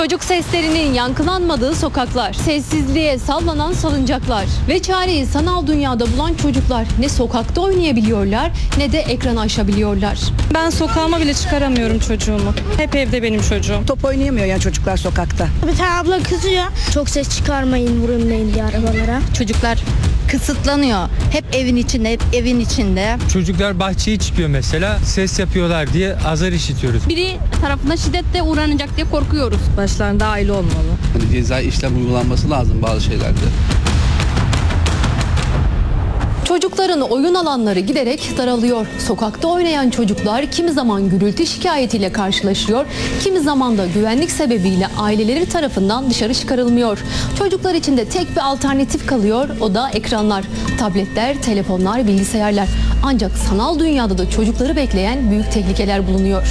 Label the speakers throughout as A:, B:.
A: Çocuk seslerinin yankılanmadığı sokaklar, sessizliğe sallanan salıncaklar ve çareyi sanal dünyada bulan çocuklar ne sokakta oynayabiliyorlar ne de ekranı aşabiliyorlar.
B: Ben sokağıma bile çıkaramıyorum çocuğumu. Hep evde benim çocuğum.
C: Top oynayamıyor yani çocuklar sokakta.
D: Bir tane abla kızıyor. Çok ses çıkarmayın, vurulmayın diye arabalara.
E: Çocuklar kısıtlanıyor. Hep evin içinde, hep evin içinde.
F: Çocuklar bahçeye çıkıyor mesela, ses yapıyorlar diye azar işitiyoruz.
G: Biri tarafından şiddetle uğranacak diye korkuyoruz.
B: Başlarında aile olmalı.
H: Ceza işlem uygulanması lazım bazı şeylerde.
A: Çocukların oyun alanları giderek daralıyor. Sokakta oynayan çocuklar kimi zaman gürültü şikayetiyle karşılaşıyor, kimi zaman da güvenlik sebebiyle aileleri tarafından dışarı çıkarılmıyor. Çocuklar için de tek bir alternatif kalıyor, o da ekranlar, tabletler, telefonlar, bilgisayarlar. Ancak sanal dünyada da çocukları bekleyen büyük tehlikeler bulunuyor.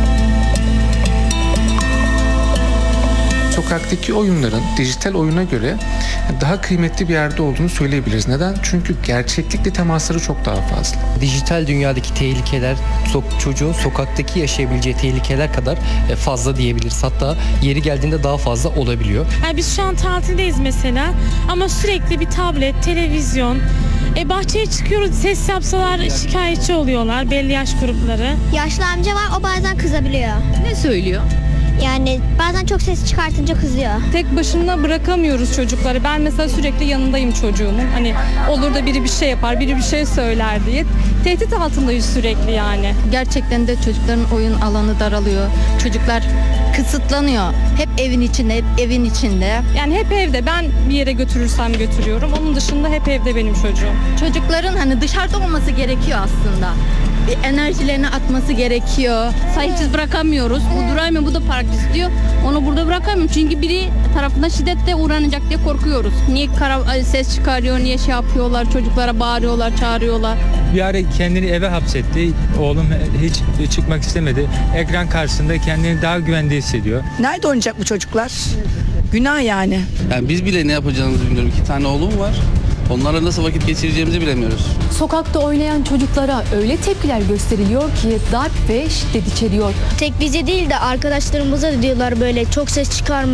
I: Sokaktaki oyunların dijital oyuna göre daha kıymetli bir yerde olduğunu söyleyebiliriz. Neden? Çünkü gerçeklikle temasları çok daha fazla.
J: Dijital dünyadaki tehlikeler çocuğun sokaktaki yaşayabileceği tehlikeler kadar fazla diyebiliriz. Hatta yeri geldiğinde daha fazla olabiliyor.
B: Yani biz şu an tatildeyiz mesela ama sürekli bir tablet, televizyon, bahçeye çıkıyoruz, ses yapsalar şikayetçi oluyorlar belli yaş grupları.
D: Yaşlı amca var, o bazen kızabiliyor.
G: Ne söylüyor?
D: Yani bazen çok ses çıkartınca kızıyor.
B: Tek başına bırakamıyoruz çocukları. Ben mesela sürekli yanındayım çocuğumun. Hani olur da biri bir şey yapar, biri bir şey söyler diye. Tehdit altındayız sürekli yani.
E: Gerçekten de çocukların oyun alanı daralıyor. Çocuklar kısıtlanıyor. Hep evin içinde, hep evin içinde.
B: Yani hep evde. Ben bir yere götürürsem götürüyorum. Onun dışında hep evde benim çocuğum.
E: Çocukların hani dışarıda olması gerekiyor aslında. Bir enerjilerini atması gerekiyor.
G: Sahipsiz bırakamıyoruz. Bu duramıyor, bu da park istiyor. Onu burada bırakamıyorum. Çünkü biri tarafından şiddetle uğranacak diye korkuyoruz. Niye ses çıkarıyor, niye şey yapıyorlar, çocuklara bağırıyorlar, çağırıyorlar.
F: Bir ara kendini eve hapsetti. Oğlum hiç çıkmak istemedi. Ekran karşısında kendini daha güvende hissediyor.
C: Nerede oynayacak bu çocuklar? Günah yani.
H: Yani biz bile ne yapacağımızı bilmiyorum. 2 tane oğlum var. Onlarla nasıl vakit geçireceğimizi bilemiyoruz.
A: Sokakta oynayan çocuklara öyle tepkiler gösteriliyor ki darp ve şiddet içeriyor.
D: Tek bize değil de arkadaşlarımıza da diyorlar böyle çok ses çıkarmayın.